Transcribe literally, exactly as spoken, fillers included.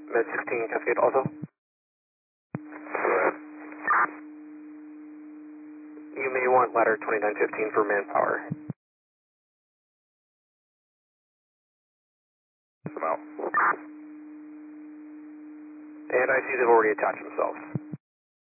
Med sixteen Cascade also. You may want ladder twenty-nine fifteen for manpower. Come out. And I see they've already attached themselves.